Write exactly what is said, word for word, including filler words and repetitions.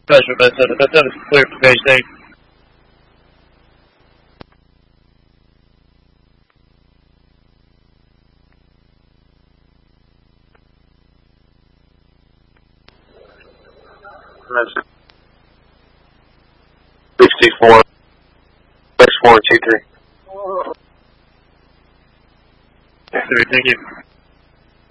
That's that's that's that's clear for base eight. sixty-four, six four two three. Thank you.